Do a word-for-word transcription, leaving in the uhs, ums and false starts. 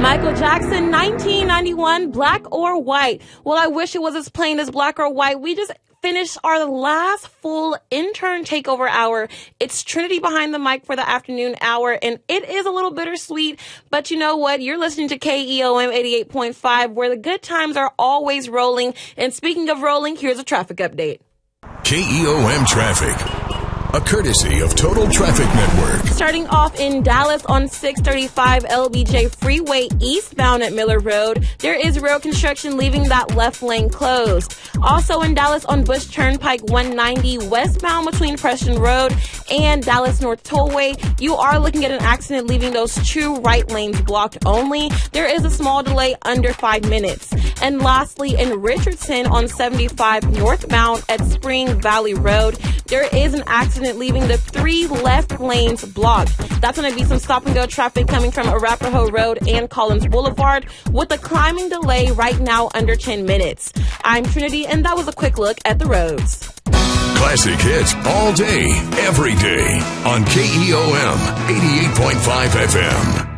Michael Jackson, nineteen ninety-one, Black or White. Well, I wish it was as plain as Black or White. We just finished our last full intern takeover hour. It's Trinity behind the mic for the afternoon hour, and it is a little bittersweet, but you know what? You're listening to K E O M eighty-eight point five, where the good times are always rolling. And speaking of rolling, here's a traffic update. K E O M traffic, a courtesy of Total Traffic Network. Starting off in Dallas on six thirty-five L B J Freeway eastbound at Miller Road, there is road construction leaving that left lane closed. Also in Dallas on Bush Turnpike one ninety westbound between Preston Road and Dallas North Tollway, you are looking at an accident leaving those two right lanes blocked only. There is a small delay under five minutes. And lastly, in Richardson on seventy-five northbound at Spring Valley Road, there is an accident leaving the three left lanes blocked. That's going to be some stop-and-go traffic coming from Arapahoe Road and Collins Boulevard with a climbing delay right now under ten minutes. I'm Trinity, and that was a quick look at the roads. Classic hits all day, every day on K E O M eighty-eight point five F M.